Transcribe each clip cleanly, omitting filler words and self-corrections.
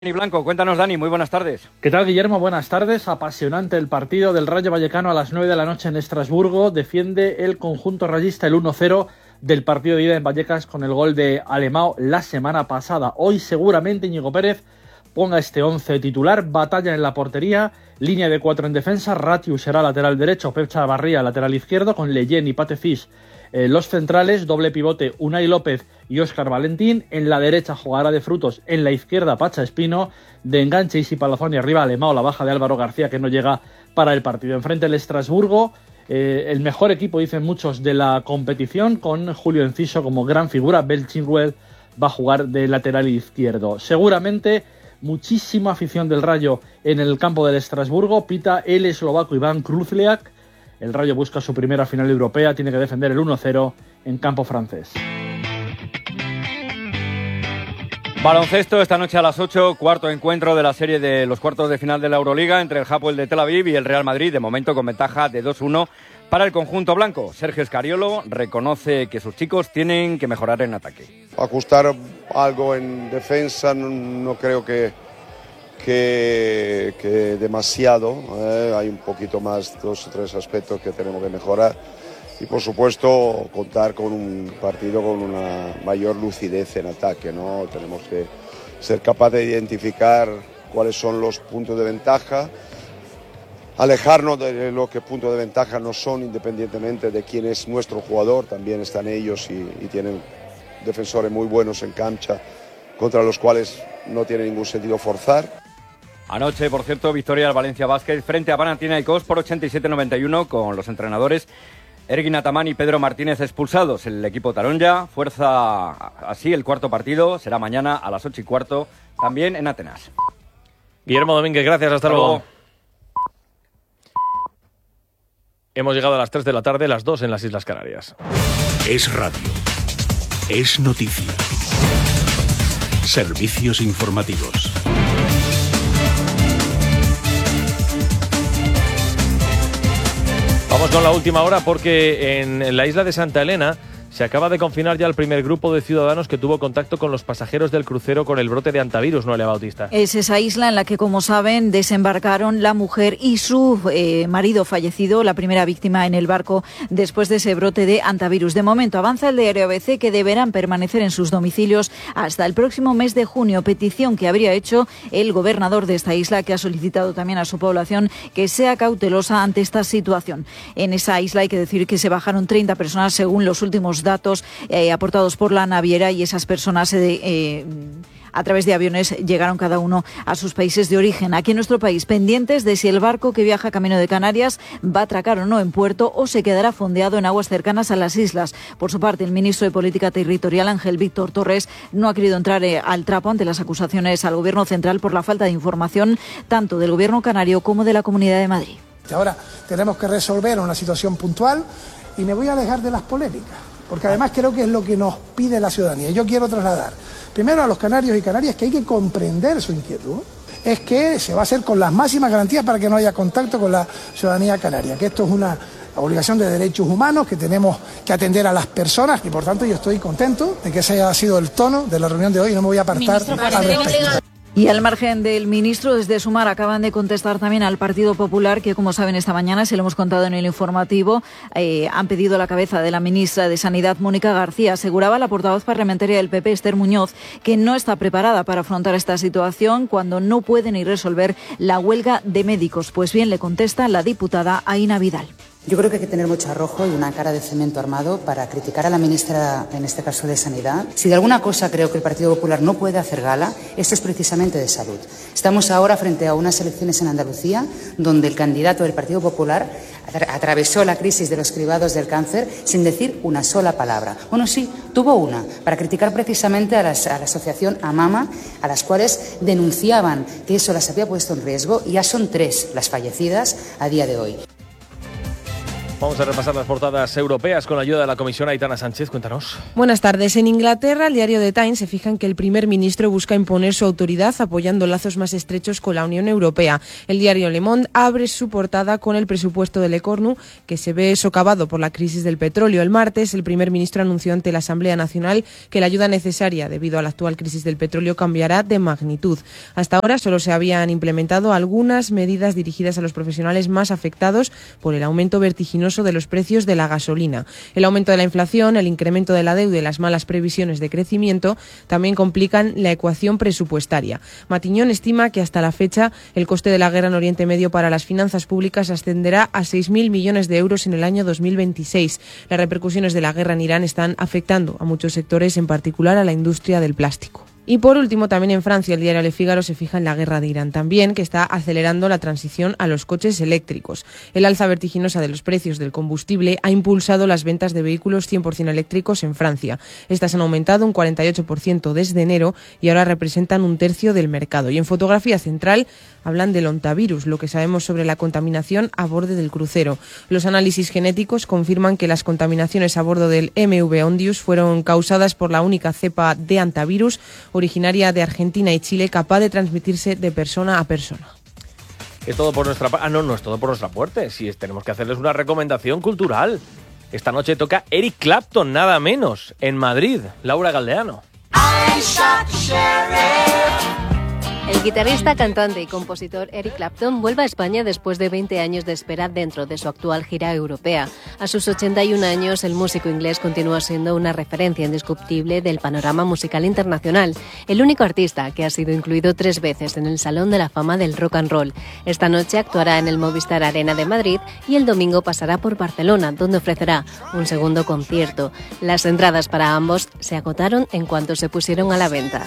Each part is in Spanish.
Dani Blanco, cuéntanos, Dani, muy buenas tardes. ¿Qué tal, Guillermo? Buenas tardes. Apasionante el partido del Rayo Vallecano a las 9 de la noche en Estrasburgo. Defiende el conjunto rayista el 1-0 del partido de ida en Vallecas con el gol de Alemão la semana pasada. Hoy seguramente Íñigo Pérez ponga este 11 titular. Batalla en la portería, línea de 4 en defensa. Ratiu será lateral derecho, Pep Chavarría lateral izquierdo, con Leyen y Patefis los centrales, doble pivote Unai López y Óscar Valentín. En la derecha jugará de Frutos, en la izquierda Pacha Espino, de enganche Isi Palazón y arriba Alemão, la baja de Álvaro García que no llega para el partido. Enfrente el Estrasburgo, el mejor equipo, dicen muchos, de la competición, con Julio Enciso como gran figura. Bel Chilwell va a jugar de lateral izquierdo. Seguramente muchísima afición del Rayo en el campo del Estrasburgo. Pita el eslovaco Iván Kruzliak. El Rayo busca su primera final europea, tiene que defender el 1-0 en campo francés. Baloncesto, esta noche a las 8, cuarto encuentro de la serie de los cuartos de final de la Euroliga entre el Hapoel de Tel Aviv y el Real Madrid, de momento con ventaja de 2-1 para el conjunto blanco. Sergio Scariolo reconoce que sus chicos tienen que mejorar en ataque. Ajustar algo en defensa, no creo que demasiado, hay un poquito más, 2 o 3 aspectos que tenemos que mejorar y por supuesto contar con un partido con una mayor lucidez en ataque, ¿no? Tenemos que ser capaces de identificar cuáles son los puntos de ventaja, alejarnos de lo que puntos de ventaja no son, independientemente de quién es nuestro jugador. También están ellos y tienen defensores muy buenos en cancha contra los cuales no tiene ningún sentido forzar. Anoche, por cierto, victoria del Valencia Basket frente a Panathinaikos por 87-91 con los entrenadores Ergin Ataman y Pedro Martínez expulsados. El equipo taronja fuerza así el cuarto partido, será mañana a las 8:15, también en Atenas. Guillermo Domínguez, gracias, hasta luego. Hemos llegado a las 3 de la tarde, las 2 en las Islas Canarias. Es radio. Es noticia. Servicios informativos. Vamos con la última hora porque en la isla de Santa Elena se acaba de confinar ya el primer grupo de ciudadanos que tuvo contacto con los pasajeros del crucero con el brote de antivirus, Noelia Bautista. Es esa isla en la que, como saben, desembarcaron la mujer y su marido fallecido, la primera víctima en el barco después de ese brote de antivirus. De momento avanza el diario ABC que deberán permanecer en sus domicilios hasta el próximo mes de junio, petición que habría hecho el gobernador de esta isla, que ha solicitado también a su población que sea cautelosa ante esta situación. En esa isla hay que decir que se bajaron 30 personas según los últimos datos aportados por la naviera, y esas personas a través de aviones llegaron cada uno a sus países de origen. Aquí en nuestro país, pendientes de si el barco que viaja camino de Canarias va a atracar o no en puerto o se quedará fondeado en aguas cercanas a las islas. Por su parte, el ministro de Política Territorial, Ángel Víctor Torres, no ha querido entrar al trapo ante las acusaciones al Gobierno central por la falta de información tanto del Gobierno canario como de la Comunidad de Madrid. Ahora tenemos que resolver una situación puntual y me voy a alejar de las polémicas, porque además creo que es lo que nos pide la ciudadanía. Yo quiero trasladar primero a los canarios y canarias que hay que comprender su inquietud, es que se va a hacer con las máximas garantías para que no haya contacto con la ciudadanía canaria, que esto es una obligación de derechos humanos, que tenemos que atender a las personas, y por tanto yo estoy contento de que ese haya sido el tono de la reunión de hoy y no me voy a apartar al respecto. Y al margen del ministro, desde Sumar acaban de contestar también al Partido Popular, que como saben esta mañana, se lo hemos contado en el informativo, han pedido la cabeza de la ministra de Sanidad, Mónica García. Aseguraba la portavoz parlamentaria del PP, Esther Muñoz, que no está preparada para afrontar esta situación cuando no pueden ni resolver la huelga de médicos. Pues bien, le contesta la diputada Aina Vidal. Yo creo que hay que tener mucho arrojo y una cara de cemento armado para criticar a la ministra, en este caso de Sanidad. Si de alguna cosa creo que el Partido Popular no puede hacer gala, esto es precisamente de salud. Estamos ahora frente a unas elecciones en Andalucía donde el candidato del Partido Popular atravesó la crisis de los cribados del cáncer sin decir una sola palabra. Bueno, sí, tuvo una, para criticar precisamente a la asociación AMAMA, a las cuales denunciaban que eso las había puesto en riesgo, y ya son 3 las fallecidas a día de hoy. Vamos a repasar las portadas europeas con la ayuda de la Comisión. Aitana Sánchez, cuéntanos. Buenas tardes. En Inglaterra, el diario The Times se fija en que el primer ministro busca imponer su autoridad apoyando lazos más estrechos con la Unión Europea. El diario Le Monde abre su portada con el presupuesto del Ecornu, que se ve socavado por la crisis del petróleo. El martes, el primer ministro anunció ante la Asamblea Nacional que la ayuda necesaria debido a la actual crisis del petróleo cambiará de magnitud. Hasta ahora solo se habían implementado algunas medidas dirigidas a los profesionales más afectados por el aumento vertiginoso de los precios de la gasolina. El aumento de la inflación, el incremento de la deuda y las malas previsiones de crecimiento también complican la ecuación presupuestaria. Matiñón estima que hasta la fecha el coste de la guerra en Oriente Medio para las finanzas públicas ascenderá a 6.000 millones de euros en el año 2026. Las repercusiones de la guerra en Irán están afectando a muchos sectores, en particular a la industria del plástico. Y por último, también en Francia, el diario Le Figaro se fija en la guerra de Irán también, que está acelerando la transición a los coches eléctricos. El alza vertiginosa de los precios del combustible ha impulsado las ventas de vehículos 100% eléctricos en Francia. Estas han aumentado un 48% desde enero y ahora representan un tercio del mercado. Y en fotografía central hablan del ontavirus, lo que sabemos sobre la contaminación a bordo del crucero. Los análisis genéticos confirman que las contaminaciones a bordo del MV Ondius fueron causadas por la única cepa de hantavirus originaria de Argentina y Chile, capaz de transmitirse de persona a persona. Es todo por nuestra parte. No es todo por nuestra parte. Sí, tenemos que hacerles una recomendación cultural. Esta noche toca Eric Clapton, nada menos, en Madrid. Laura Galdeano. El guitarrista, cantante y compositor Eric Clapton vuelve a España después de 20 años de espera dentro de su actual gira europea. A sus 81 años, el músico inglés continúa siendo una referencia indiscutible del panorama musical internacional. El único artista que ha sido incluido 3 veces en el Salón de la Fama del Rock and Roll. Esta noche actuará en el Movistar Arena de Madrid y el domingo pasará por Barcelona, donde ofrecerá un segundo concierto. Las entradas para ambos se agotaron en cuanto se pusieron a la venta.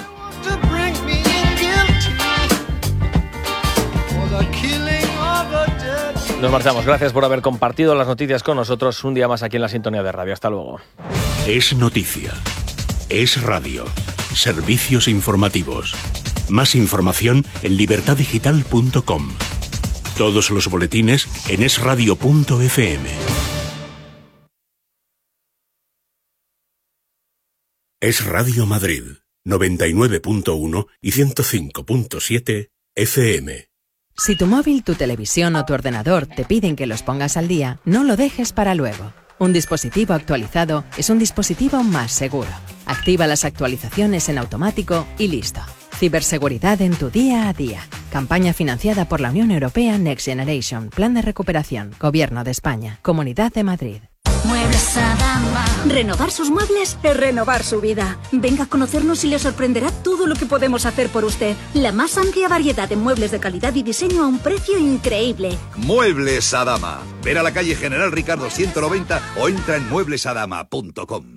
Nos marchamos. Gracias por haber compartido las noticias con nosotros un día más aquí en la sintonía de radio. Hasta luego. Es noticia. Es radio. Servicios informativos. Más información en libertaddigital.com. Todos los boletines en esradio.fm. Es Radio Madrid, 99.1 y 105.7 FM. Si tu móvil, tu televisión o tu ordenador te piden que los pongas al día, no lo dejes para luego. Un dispositivo actualizado es un dispositivo más seguro. Activa las actualizaciones en automático y listo. Ciberseguridad en tu día a día. Campaña financiada por la Unión Europea Next Generation. Plan de recuperación. Gobierno de España. Comunidad de Madrid. Muebles Adama. Renovar sus muebles es renovar su vida. Venga a conocernos y le sorprenderá todo lo que podemos hacer por usted. La más amplia variedad de muebles de calidad y diseño a un precio increíble. Muebles Adama. Ver a la calle General Ricardo 190 o entra en mueblesadama.com.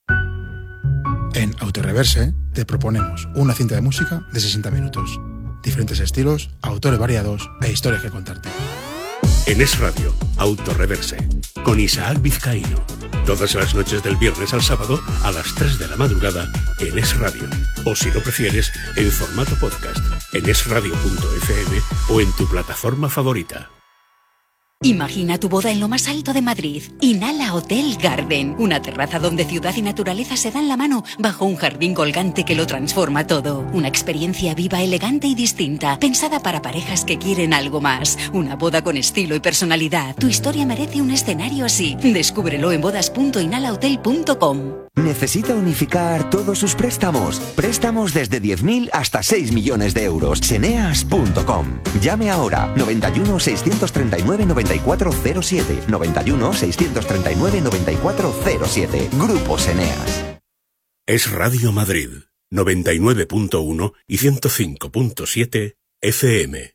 En Autoreverse te proponemos una cinta de música de 60 minutos. Diferentes estilos, autores variados e historias que contarte. En Es Radio, Autoreverse, con Isaac Vizcaíno. Todas las noches del viernes al sábado a las 3 de la madrugada en Es Radio. O si lo prefieres, en formato podcast, en esradio.fm o en tu plataforma favorita. Imagina tu boda en lo más alto de Madrid. Inhala Hotel Garden. Una terraza donde ciudad y naturaleza se dan la mano bajo un jardín colgante que lo transforma todo. Una experiencia viva, elegante y distinta. Pensada para parejas que quieren algo más. Una boda con estilo y personalidad. Tu historia merece un escenario así. Descúbrelo en bodas.inhalahotel.com. ¿Necesita unificar todos sus préstamos? Préstamos desde 10.000 hasta 6 millones de euros. Seneas.com. Llame ahora. 91 639 9407. 91 639 9407. Grupo Seneas. Es Radio Madrid, 99.1 y 105.7 FM.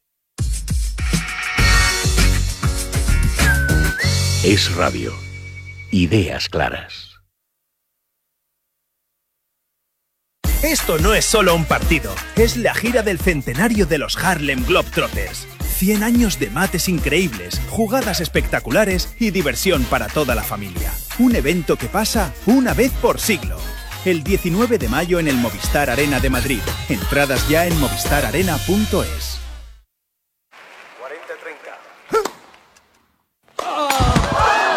Es Radio. Ideas claras. Esto no es solo un partido, es la gira del centenario de los Harlem Globetrotters. 100 años de mates increíbles, jugadas espectaculares y diversión para toda la familia. Un evento que pasa una vez por siglo. El 19 de mayo en el Movistar Arena de Madrid. Entradas ya en movistararena.es.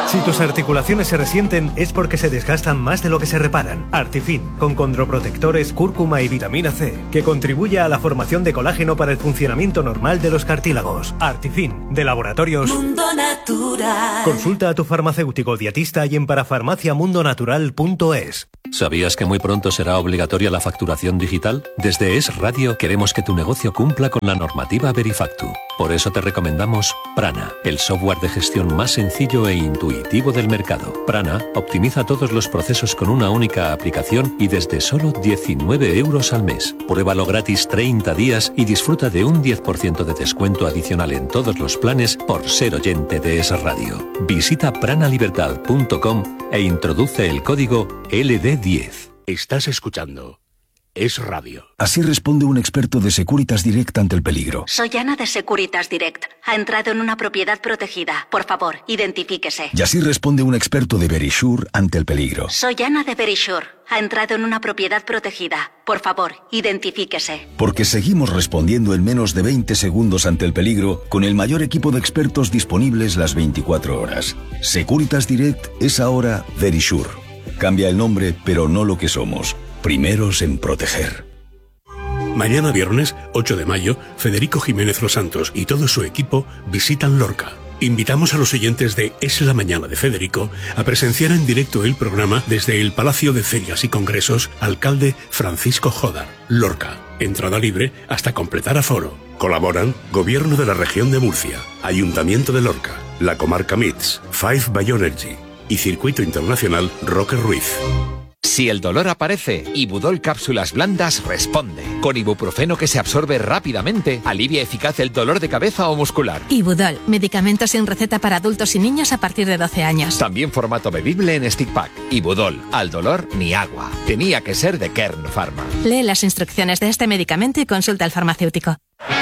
Si tus articulaciones se resienten es porque se desgastan más de lo que se reparan. Artifin, con condroprotectores, cúrcuma y vitamina C, que contribuye a la formación de colágeno para el funcionamiento normal de los cartílagos. Artifin, de Laboratorios Mundo Natural. Consulta a tu farmacéutico dietista y en parafarmaciamundonatural.es. ¿Sabías que muy pronto será obligatoria la facturación digital? Desde Es Radio queremos que tu negocio cumpla con la normativa Verifactu. Por eso te recomendamos Prana, el software de gestión más sencillo e intuitivo del mercado. Prana optimiza todos los procesos con una única aplicación y desde solo 19 euros al mes. Pruébalo gratis 30 días y disfruta de un 10% de descuento adicional en todos los planes por ser oyente de Es Radio. Visita pranalibertad.com e introduce el código LD10. Estás escuchando Es Radio. Así responde un experto de Securitas Direct ante el peligro. Soy Ana de Securitas Direct. Ha entrado en una propiedad protegida. Por favor, identifíquese. Y así responde un experto de Verisure ante el peligro. Soy Ana de Verisure. Ha entrado en una propiedad protegida. Por favor, identifíquese. Porque seguimos respondiendo en menos de 20 segundos ante el peligro con el mayor equipo de expertos disponibles las 24 horas. Securitas Direct es ahora Verisure. Cambia el nombre, pero no lo que somos. Primeros en proteger. Mañana viernes, 8 de mayo, Federico Jiménez Los Santos y todo su equipo visitan Lorca. Invitamos a los oyentes de Es la Mañana de Federico a presenciar en directo el programa desde el Palacio de Ferias y Congresos Alcalde Francisco Jodar, Lorca. Entrada libre hasta completar aforo. Colaboran Gobierno de la Región de Murcia, Ayuntamiento de Lorca, la Comarca MITS, Five Bioenergy y Circuito Internacional Roque Ruiz. Si el dolor aparece, Ibudol Cápsulas Blandas responde. Con ibuprofeno que se absorbe rápidamente, alivia eficaz el dolor de cabeza o muscular. Ibudol, medicamento sin receta para adultos y niños a partir de 12 años. También formato bebible en stick pack. Ibudol, al dolor ni agua. Tenía que ser de Kern Pharma. Lee las instrucciones de este medicamento y consulta al farmacéutico.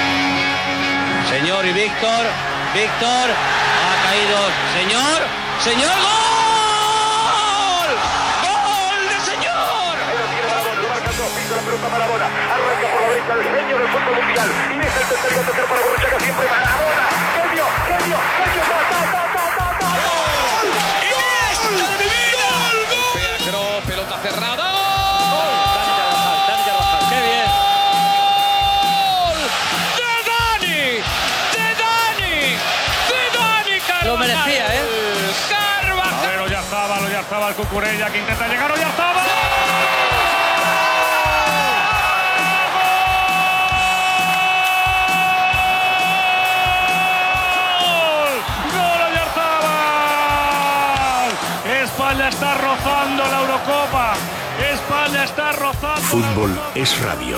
Señor y Víctor, ha caído. Señor, ¡gol! Maradona, arranca por la derecha el genio del fútbol mundial y deja el tercer para Borruchaga, siempre Maradona, genio, ¡Iniesta de mi vida! Pedro, pelota cerrada. ¡Qué bien! ¡De Dani, Carvajal! Lo merecía, ¿eh? Carvajal. Lo ya estaba el Cucurella que intenta llegar, ya estaba. España está rozando la Eurocopa. España está rozando. Fútbol es radio.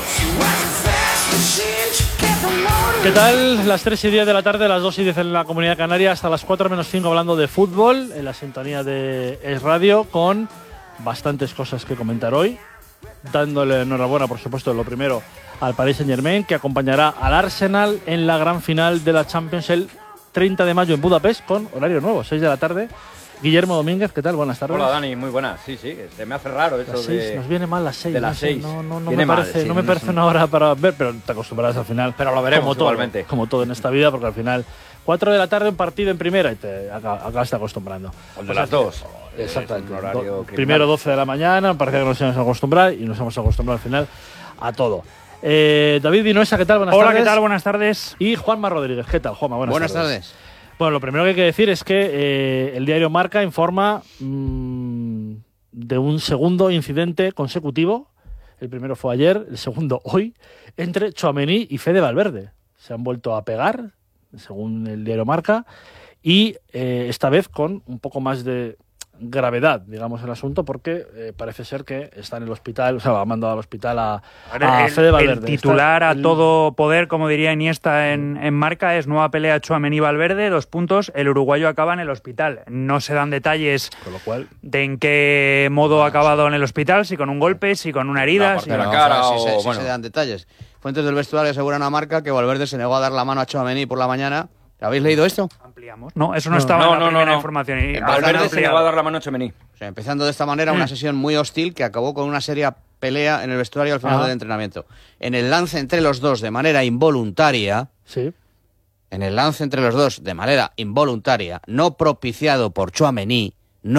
¿Qué tal? Las 3:10 de la tarde, las 2:10 en la Comunidad Canaria, hasta las 4:05 hablando de fútbol en la sintonía de Es Radio, con bastantes cosas que comentar hoy. Dándole enhorabuena, por supuesto, lo primero al Paris Saint-Germain, que acompañará al Arsenal en la gran final de la Champions el 30 de mayo en Budapest, con horario nuevo, 6 de la tarde. Guillermo Domínguez, ¿qué tal? Buenas tardes. Hola, Dani, muy buenas. Sí, se me hace raro eso las 6, nos viene mal las 6. De las 6. No me parece una hora para ver, pero te acostumbrarás al final. Pero lo veremos igualmente. Como todo en esta vida, porque al final 4 de la tarde un partido en primera y te acabas acabas El de las 2. Exactamente. Primero 12 de la mañana, parecía que nos íbamos a acostumbrar y nos hemos acostumbrado al final a todo. David Vinoesa, ¿qué tal? Buenas tardes. Hola, ¿qué tal? Buenas tardes. Y Juanma Rodríguez, ¿qué tal? Juanma, buenas tardes. Bueno, lo primero que hay que decir es que el diario Marca informa de un segundo incidente consecutivo. El primero fue ayer, el segundo hoy, entre Tchouaméni y Fede Valverde. Se han vuelto a pegar, según el diario Marca, y esta vez con un poco más de gravedad, digamos, el asunto, porque parece ser que está en el hospital, o sea, ha mandado al hospital a Fede Valverde. El titular a todo poder, como diría Iniesta en Marca, es nueva pelea Tchouaméni-Valverde, 2 puntos, el uruguayo acaba en el hospital. No se dan detalles con lo cual, de en qué modo ha acabado en el hospital, si con un golpe, si con una herida. De la cara si se dan detalles. Fuentes del vestuario aseguran a Marca que Valverde se negó a dar la mano a Tchouaméni por la mañana. ¿Habéis leído esto? Ampliamos. No, eso no estaba en la primera información. Y Valverde se negó a dar la mano a Tchouaméni. O sea, empezando de esta manera, una sesión muy hostil que acabó con una seria pelea en el vestuario al final del entrenamiento. En el lance entre los dos de manera involuntaria, en el lance entre los dos de manera involuntaria, no propiciado por Tchouaméni,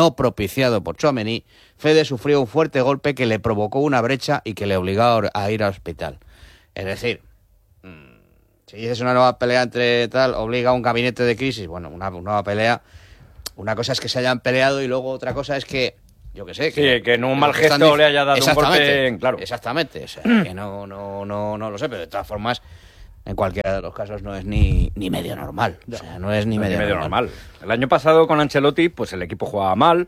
Fede sufrió un fuerte golpe que le provocó una brecha y que le obligó a ir al hospital. Es decir, si dices una nueva pelea entre tal, obliga a un gabinete de crisis, bueno, una nueva pelea, una cosa es que se hayan peleado y luego otra cosa es que, yo qué sé... Que en un mal gesto le haya dado un golpe, claro. Exactamente, o sea, que no lo sé, pero de todas formas... En cualquiera de los casos no es ni medio normal. O sea, no es ni medio normal. El año pasado con Ancelotti, pues el equipo jugaba mal,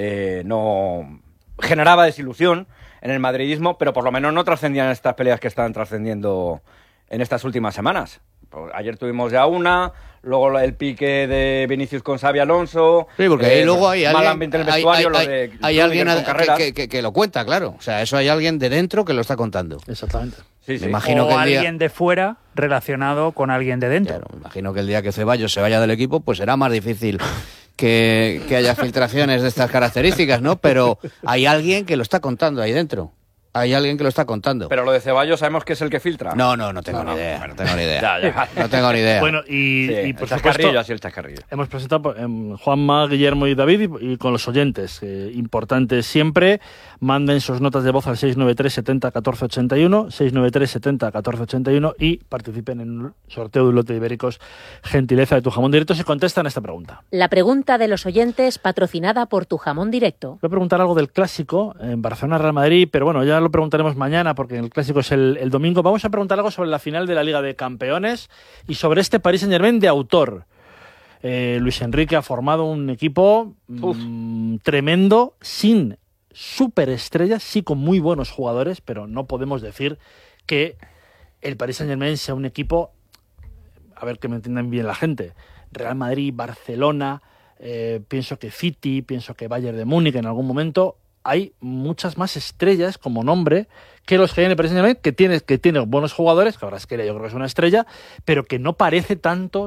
no generaba desilusión en el madridismo, pero por lo menos no trascendían estas peleas que están trascendiendo en estas últimas semanas. Ayer tuvimos ya una, luego el pique de Vinicius con Xabi Alonso. Sí, porque ahí luego hay mal alguien, ambiente en el vestuario, hay alguien que lo cuenta, claro. O sea, eso hay alguien de dentro que lo está contando. Exactamente. Sí. Me imagino o que alguien de fuera relacionado con alguien de dentro. Claro, me imagino que el día que Ceballos se vaya del equipo, pues será más difícil que haya filtraciones de estas características, ¿no? Pero hay alguien que lo está contando ahí dentro. Hay alguien que lo está contando. Pero lo de Ceballos sabemos que es el que filtra. No tengo ni idea. Bueno, no tengo ni idea. Ya. No tengo ni idea. Bueno, y por chascarrillo, así el chascarrillo. Hemos presentado Juanma, Guillermo y David y con los oyentes. Importante siempre, manden sus notas de voz al 693 70 14 81, 693 70 14 81 y participen en un sorteo de un lote de ibéricos gentileza de Tu Jamón Directo si contestan esta pregunta. La pregunta de los oyentes patrocinada por Tu Jamón Directo. Voy a preguntar algo del clásico en Barcelona-Real Madrid, pero bueno, ya lo preguntaremos mañana porque el clásico es el domingo. Vamos a preguntar algo sobre la final de la Liga de Campeones y sobre este Paris Saint-Germain de autor. Luis Enrique ha formado un equipo tremendo, sin superestrellas, sí con muy buenos jugadores, pero no podemos decir que el Paris Saint-Germain sea un equipo, a ver que me entiendan bien la gente, Real Madrid, Barcelona, pienso que City, pienso que Bayern de Múnich en algún momento. Hay muchas más estrellas como nombre que los que hay en el Paris Saint-Germain, que tiene buenos jugadores, que ahora es que yo creo que es una estrella, pero que no parece tanto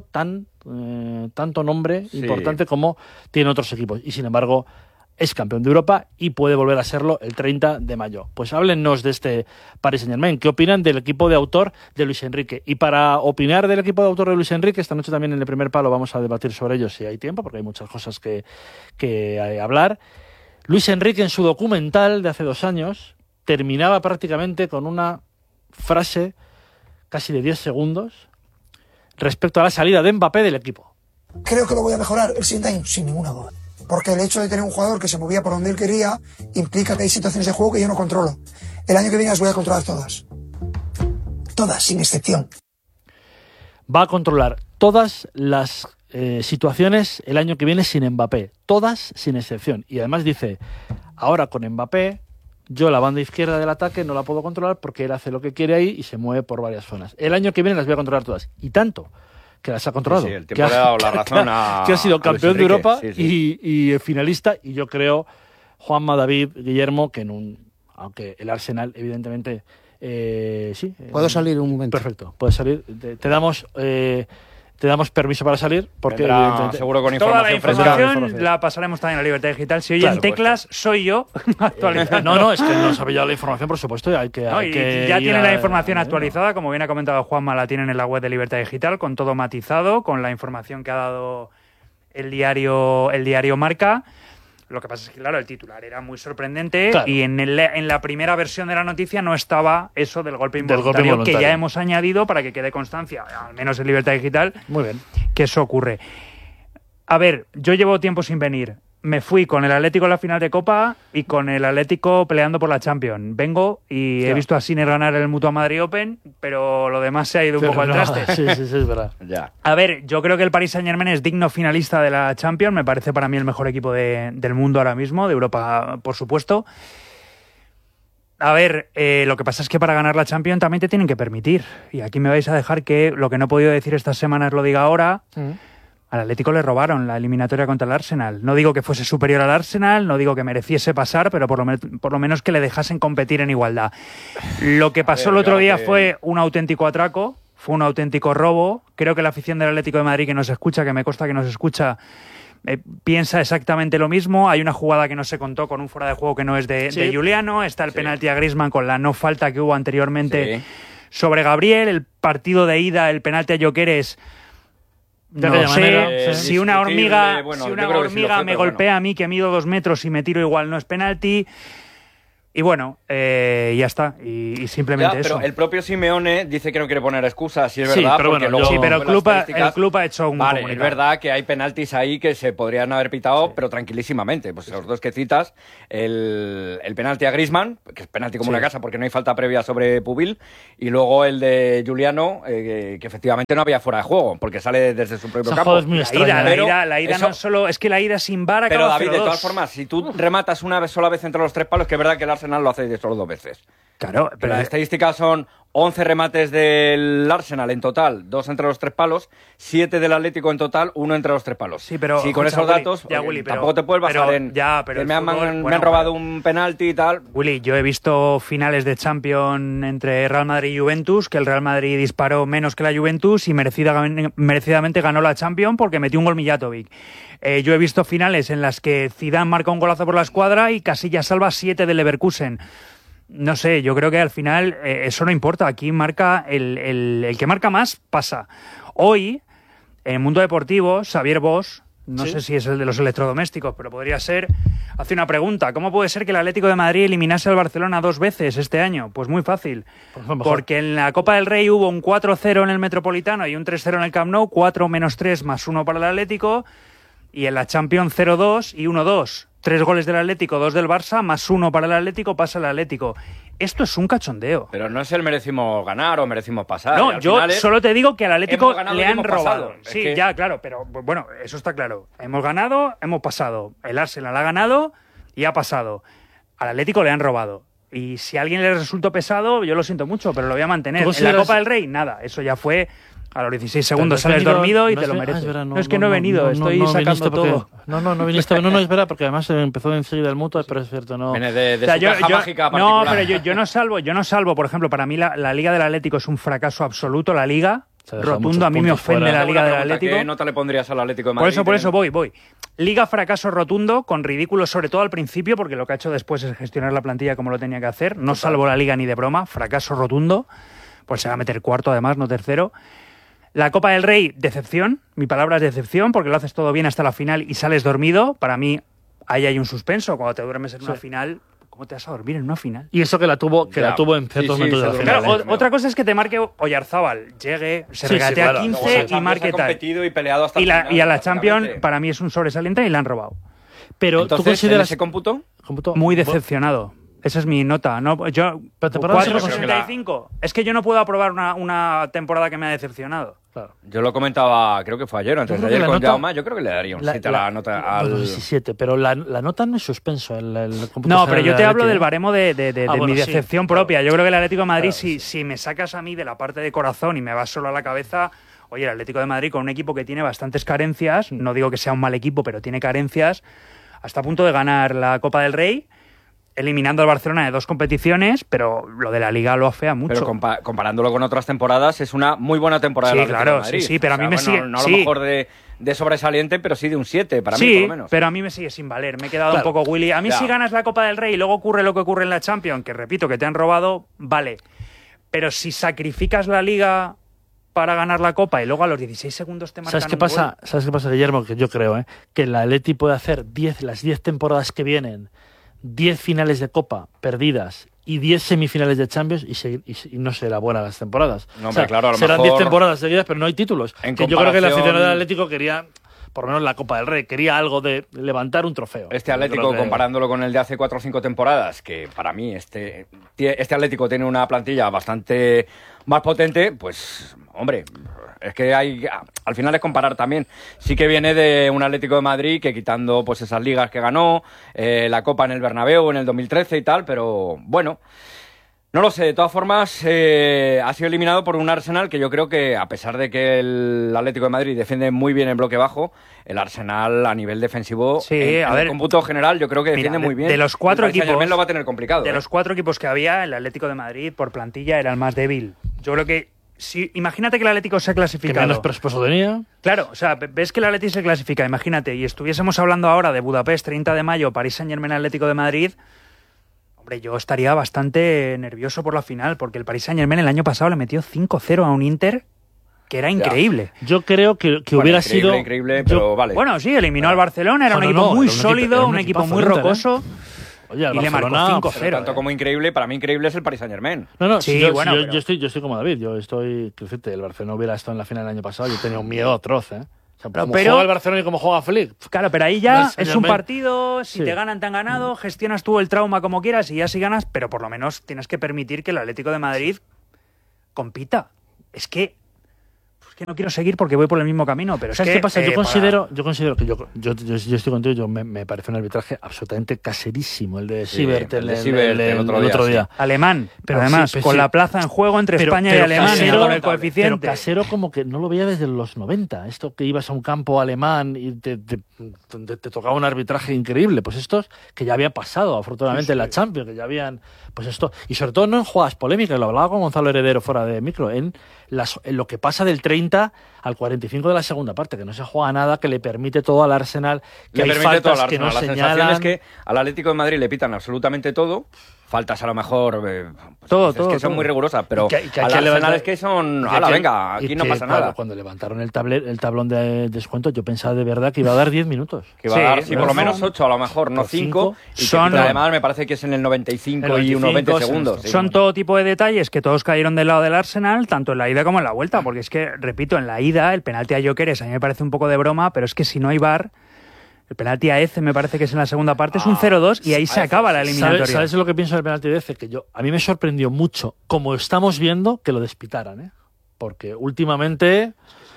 nombre importante como tienen otros equipos. Y sin embargo, es campeón de Europa y puede volver a serlo el 30 de mayo. Pues háblennos de este Paris Saint-Germain. ¿Qué opinan del equipo de autor de Luis Enrique? Y para opinar del equipo de autor de Luis Enrique, esta noche también en el primer palo vamos a debatir sobre ello si hay tiempo, porque hay muchas cosas que hablar. Luis Enrique en su documental de hace 2 años terminaba prácticamente con una frase casi de 10 segundos respecto a la salida de Mbappé del equipo. Creo que lo voy a mejorar el siguiente año, sin ninguna duda. Porque el hecho de tener un jugador que se movía por donde él quería implica que hay situaciones de juego que yo no controlo. El año que viene las voy a controlar todas. Todas, sin excepción. Va a controlar todas las situaciones el año que viene sin Mbappé. Todas sin excepción. Y además dice, ahora con Mbappé, yo la banda izquierda del ataque no la puedo controlar porque él hace lo que quiere ahí y se mueve por varias zonas. El año que viene las voy a controlar todas. Y tanto que las ha controlado. Sí, el tiempo le ha dado la razón que ha sido campeón de Europa y finalista. Y yo creo, Juanma, David, Guillermo, que aunque el Arsenal, evidentemente, sí. ¿Puedo salir un momento? Perfecto, puedes salir. Te damos permiso para salir porque evidentemente, seguro con toda la información la pasaremos también a Libertad Digital. Si oyen teclas, soy yo actualizando. No, es que nos ha pillado la información, por supuesto, y hay que ya tiene la información actualizada, como bien ha comentado Juanma, la tienen en la web de Libertad Digital, con todo matizado, con la información que ha dado el diario Marca. Lo que pasa es que, claro, el titular era muy sorprendente, claro, y en la primera versión de la noticia no estaba eso del golpe involuntario, que ya hemos añadido para que quede constancia, al menos en Libertad Digital, muy bien, que eso ocurre. A ver, yo llevo tiempo sin venir. Me fui con el Atlético en la final de Copa y con el Atlético peleando por la Champions. Vengo y he visto a Sinner ganar el Mutua Madrid Open, pero lo demás se ha ido un poco al traste. Sí, es verdad. Ya. A ver, yo creo que el Paris Saint-Germain es digno finalista de la Champions. Me parece para mí el mejor equipo del mundo ahora mismo, de Europa, por supuesto. A ver, lo que pasa es que para ganar la Champions también te tienen que permitir. Y aquí me vais a dejar que lo que no he podido decir estas semanas lo diga ahora. Al Atlético le robaron la eliminatoria contra el Arsenal. No digo que fuese superior al Arsenal, no digo que mereciese pasar, pero por lo menos que le dejasen competir en igualdad. Lo que pasó el otro día fue un auténtico atraco, fue un auténtico robo. Creo que la afición del Atlético de Madrid, que nos escucha, que me consta que nos escucha, piensa exactamente lo mismo. Hay una jugada que no se contó con un fuera de juego que no es de Giuliano. Está el penalti a Griezmann con la no falta que hubo anteriormente sobre Gabriel. El partido de ida, el penalti a Gyökeres, No sé, si una hormiga, bueno, si una hormiga me golpea a mí, que mido 2 metros y me tiro igual, no es penalti. Y bueno, ya está. Y simplemente eso. Pero el propio Simeone dice que no quiere poner excusas, si es verdad. Pero porque bueno, pero el club ha hecho un comunicado. Es verdad que hay penaltis ahí que se podrían haber pitado, pero tranquilísimamente. Pues los dos que citas, el penalti a Griezmann, que es penalti como una casa porque no hay falta previa sobre Pubil, y luego el de Giuliano, que efectivamente no había fuera de juego, porque sale desde su propio campo. Es muy la ida no solo... Es que la ida sin VAR pero acaba 0-2. David, de todas formas, si tú rematas una sola vez entre los 3 palos, que es verdad que el Arsenal lo hace de solo 2 veces. Claro, pero las estadísticas son 11 remates del Arsenal en total, 2 entre los 3 palos, 7 del Atlético en total, 1 entre los 3 palos. Sí, pero si con esos datos tampoco te puedes basar en que me han robado un penalti y tal. Willy, yo he visto finales de Champions entre Real Madrid y Juventus, que el Real Madrid disparó menos que la Juventus y merecidamente ganó la Champions porque metió un gol Mijatovic. Yo he visto finales en las que Zidane marca un golazo por la escuadra y Casillas salva 7 del Leverkusen. No sé, yo creo que al final eso no importa. Aquí marca el que marca más, pasa. Hoy, en el mundo deportivo, Xavier Bosch, no sé si es el de los electrodomésticos, pero podría ser, hace una pregunta. ¿Cómo puede ser que el Atlético de Madrid eliminase al Barcelona 2 veces este año? Pues muy fácil. Porque en la Copa del Rey hubo un 4-0 en el Metropolitano y un 3-0 en el Camp Nou, 4-3 más 1 para el Atlético. Y en la Champions 0-2 y 1-2. 3 goles del Atlético, 2 del Barça, más 1 para el Atlético, pasa el Atlético. Esto es un cachondeo. Pero no es el merecimos ganar o merecimos pasar. No, yo solo te digo que al Atlético le han robado. Sí, que... ya, claro, pero bueno, eso está claro. Hemos ganado, hemos pasado. El Arsenal ha ganado y ha pasado. Al Atlético le han robado. Y si a alguien le resultó pesado, yo lo siento mucho, pero lo voy a mantener. En la Copa del Rey, nada, eso ya fue... A los 16 segundos sales dormido y te lo mereces. No, es que no he venido, estoy sacando todo. No viniste. No, es verdad, porque además empezó enseguida el mutuo, pero es cierto, no. Viene de su caja mágica particular. No, pero yo no salvo, por ejemplo, para mí la Liga del Atlético es un fracaso absoluto, la Liga. Rotundo, a mí me ofende la Liga del Atlético. ¿Qué nota le pondrías al Atlético de Madrid? Por eso voy. Liga fracaso rotundo, con ridículo sobre todo al principio, porque lo que ha hecho después es gestionar la plantilla como lo tenía que hacer. No salvo la Liga ni de broma, fracaso rotundo. Pues se va a meter cuarto además, no tercero. La Copa del Rey, decepción. Mi palabra es decepción, porque lo haces todo bien hasta la final y sales dormido. Para mí, ahí hay un suspenso. Cuando te duermes en una final, ¿cómo te vas a dormir en una final? Y eso que la tuvo en ciertos momentos de la final. Claro, otra cosa es que te marque Oyarzábal, llegue, se regate a 15 y marque tal. Y peleado hasta y a la Champions, para mí es un sobresaliente y la han robado. Pero entonces, ¿tú consideras ese cómputo? Muy decepcionado. Esa es mi nota. No, yo 4,65. Es que yo no puedo aprobar una temporada que me ha decepcionado. Claro. Yo lo comentaba, creo que fue ayer, antes de ayer con Jaume, yo creo que le daría un 7 a la nota al... 17, pero la nota no es suspenso. El no, pero yo te hablo del baremo de mi decepción propia. Yo creo que el Atlético de Madrid, si me sacas a mí de la parte de corazón y me vas solo a la cabeza... Oye, el Atlético de Madrid con un equipo que tiene bastantes carencias, no digo que sea un mal equipo, pero tiene carencias, hasta a punto de ganar la Copa del Rey, eliminando al Barcelona de 2 competiciones, pero lo de la Liga lo afea mucho. Pero comparándolo con otras temporadas, es una muy buena temporada del Atlético de Madrid. Sí, pero a mí me sigue... No a lo mejor de sobresaliente, pero sí de un 7, para mí por lo menos. Pero a mí me sigue sin valer. Me he quedado un poco Willy. A mí si ganas la Copa del Rey y luego ocurre lo que ocurre en la Champions, que repito, que te han robado, vale. Pero si sacrificas la Liga para ganar la Copa y luego a los 16 segundos te marcan un gol. ¿Sabes qué pasa, Guillermo? Que yo creo que el Atleti puede hacer las 10 temporadas que vienen, 10 finales de Copa perdidas y 10 semifinales de Champions y no será buena las temporadas. No, hombre, claro, a lo serán mejor 10 temporadas seguidas, pero no hay títulos. Que yo creo que la aficionada del Atlético quería, por lo menos la Copa del Rey, quería algo de levantar un trofeo. Este Atlético, comparándolo con el de hace 4 o 5 temporadas, que para mí este Atlético tiene una plantilla bastante más potente, pues, hombre... Es que al final es comparar también. Sí que viene de un Atlético de Madrid que quitando pues esas ligas que ganó, la Copa en el Bernabéu en el 2013 y tal, pero bueno, no lo sé. De todas formas, ha sido eliminado por un Arsenal que yo creo que, a pesar de que el Atlético de Madrid defiende muy bien el bloque bajo, el Arsenal a nivel defensivo, en el cómputo general, yo creo que defiende muy bien. De los 4 equipos, lo va a tener complicado. De los 4 equipos que había, el Atlético de Madrid por plantilla era el más débil. Yo creo que imagínate que el Atlético se ha clasificado. Que menos presupuesto tenía. Claro, o sea, ves que el Atlético se clasifica, imagínate, y estuviésemos hablando ahora de Budapest, 30 de mayo, París Saint-Germain, Atlético de Madrid. Hombre, yo estaría bastante nervioso por la final, porque el París Saint-Germain el año pasado le metió 5-0 a un Inter que era increíble. Yo creo que hubiera sido... Increíble, pero vale. Bueno, sí, eliminó al Barcelona, era un equipo muy sólido, un equipo muy rocoso. Oye, y le marcó 5-0. Tanto como increíble, para mí increíble es el Paris Saint-Germain. No, sí, yo estoy como David. Yo estoy... El Barcelona hubiera estado en la final el año pasado, yo tenía un miedo atroz, ¿eh? O sea, como juega el Barcelona y como juega Flick. Claro, pero ahí ya es un partido, si te ganan te han ganado, gestionas tú el trauma como quieras y ya si ganas, pero por lo menos tienes que permitir que el Atlético de Madrid compita. Es que no quiero seguir porque voy por el mismo camino, pero ¿sabes qué pasa? Yo considero que yo estoy contigo, me parece un arbitraje absolutamente caserísimo el de Siebert el otro día. Alemán, pero además con la plaza en juego entre España y Alemania, con el coeficiente. Pero casero como que no lo veía desde los 90, esto que ibas a un campo alemán y te tocaba un arbitraje increíble, pues estos que ya había pasado afortunadamente en la Champions, que ya habían, pues esto, y sobre todo no en jugadas polémicas, lo hablaba con Gonzalo Heredero fuera de micro, en lo que pasa del 30 al 45 de la segunda parte, que no se juega nada, que le permite todo al Arsenal, que hay faltas que no señalan. La sensación es que al Atlético de Madrid le pitan absolutamente todo, faltas a lo mejor todo, que son muy rigurosas, pero al Arsenal es que son, venga, aquí no pasa nada. Cuando levantaron el tablón de descuento, yo pensaba de verdad que iba a dar 10 minutos. Que iba a dar, por lo menos 8 a lo mejor, no 5, y además me parece que es en el 95 y unos 20 segundos. Son todo tipo de detalles que todos cayeron del lado del Arsenal, tanto en la ida como en la vuelta, porque es que, repito, en la ida el penalti a Gyökeres a mí me parece un poco de broma, pero es que si no hay VAR, el penalti a Eze me parece que es en la segunda parte, es un 0-2 y ahí se acaba la eliminatoria. ¿Sabes lo que pienso del penalti de Eze? Que a mí me sorprendió mucho, como estamos viendo, que lo despitaran, ¿eh? Porque últimamente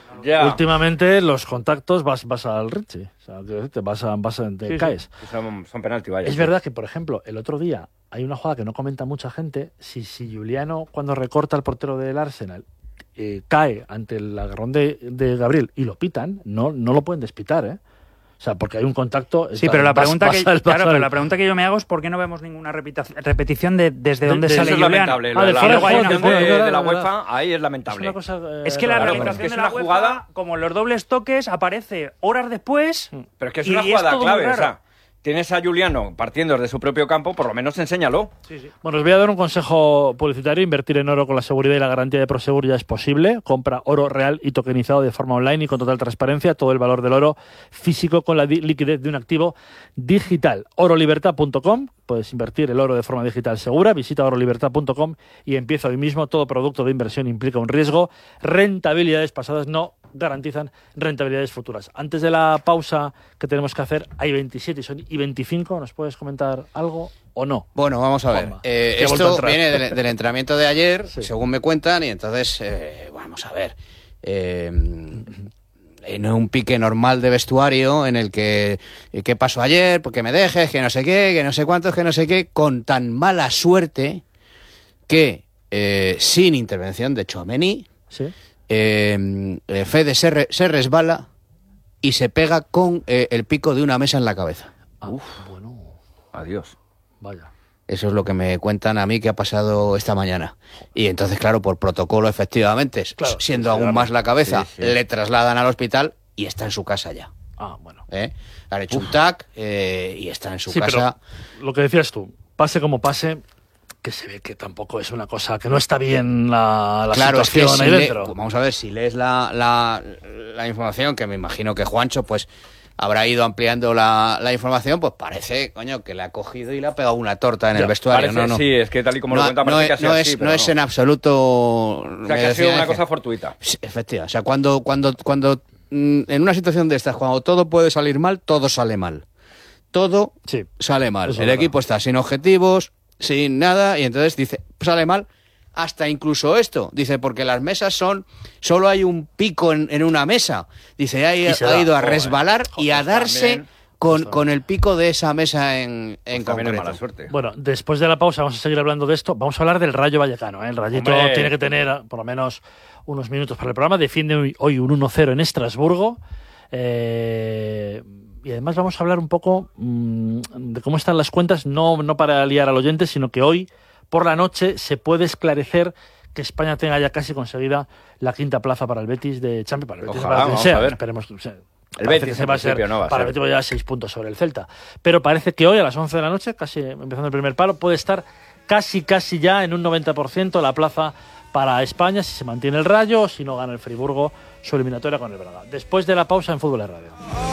los contactos vas al Richie, o sea, te caes. Son penalti, vaya. Es verdad que, por ejemplo, el otro día hay una jugada que no comenta mucha gente, si Giuliano, cuando recorta al portero del Arsenal, cae ante el agarrón de Gabriel y lo pitan, no lo pueden despitar, ¿eh? O sea, porque hay un contacto... Sí, pero la pregunta que yo me hago es ¿por qué no vemos ninguna repetición de desde dónde sale Giuliano? La repetición de la UEFA, ahí es lamentable. Es que la repetición de la UEFA, como en los dobles toques, aparece horas después... Pero es que es una jugada clave, o sea... Tienes a Giuliano partiendo desde su propio campo, por lo menos enséñalo. Sí. Bueno, os voy a dar un consejo publicitario. Invertir en oro con la seguridad y la garantía de Prosegur ya es posible. Compra oro real y tokenizado de forma online y con total transparencia. Todo el valor del oro físico con la liquidez de un activo digital. Orolibertad.com. Puedes invertir el oro de forma digital segura. Visita orolibertad.com y empieza hoy mismo. Todo producto de inversión implica un riesgo. Rentabilidades pasadas no garantizan rentabilidades futuras. Antes de la pausa que tenemos que hacer, hay 27 y 25. ¿Nos puedes comentar algo o no? Bueno, vamos a ver. Esto viene del entrenamiento de ayer, según me cuentan, y entonces, vamos a ver. En un pique normal de vestuario en el que ¿qué pasó ayer? Porque me dejes, que no sé qué, que no sé cuántos, que no sé qué, con tan mala suerte que sin intervención de Tchouaméni, Fede se resbala y se pega con el pico de una mesa en la cabeza. Bueno. Adiós. Vaya. Eso es lo que me cuentan a mí que ha pasado esta mañana. Y entonces, claro, por protocolo, efectivamente, siendo aún más la cabeza, le trasladan al hospital y está en su casa ya. Bueno. Le han hecho un TAC y está en su casa. Pero lo que decías tú, pase como pase, que se ve que tampoco es una cosa, que no está bien la situación es que ahí dentro. Vamos a ver, si lees la información, que me imagino que Juancho, pues habrá ido ampliando la información, pues parece, coño, que le ha cogido y le ha pegado una torta en el vestuario. Parece, sí, es que tal y como lo cuenta parece que ha sido así, no es en absoluto... O sea, que ha sido una cosa fortuita. Efectivamente, o sea, cuando en una situación de estas, cuando todo puede salir mal, todo sale mal. Todo sale mal. El equipo está sin objetivos, sin nada, y entonces dice, sale mal hasta incluso esto. Dice, porque las mesas solo hay un pico en una mesa. Dice, ha ido a resbalar y a darse con el pico de esa mesa en concreto. Mala suerte. Bueno, después de la pausa vamos a seguir hablando de esto. Vamos a hablar del Rayo Vallecano, ¿eh? El Rayito tiene que tener por lo menos unos minutos para el programa. Defiende hoy un 1-0 en Estrasburgo. Y además vamos a hablar un poco de cómo están las cuentas, no para liar al oyente, sino que hoy por la noche se puede esclarecer que España tenga ya casi conseguida la quinta plaza para el Betis de Champions. Para el Betis, ojalá, vamos a ver. Esperemos que el Betis va a ser, para el Betis va a llevar 6 puntos sobre el Celta. Pero parece que hoy a las 11 de la noche, casi empezando el primer palo, puede estar casi ya en un 90% la plaza para España si se mantiene el Rayo o si no gana el Friburgo su eliminatoria con el Braga. Después de la pausa en Fútbol de Radio.